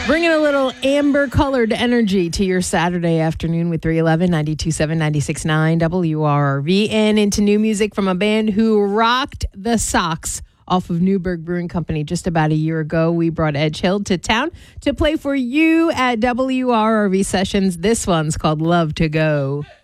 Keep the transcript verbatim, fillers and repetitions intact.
Bringing a little amber-colored energy to your Saturday afternoon with three eleven, ninety-two point seven, ninety-six point nine W R R V. And into new music from a band who rocked the socks off of Newburgh Brewing Company just about a year ago. We brought Edge Hill to town to play for you at W R R V Sessions. This one's called Love to Go.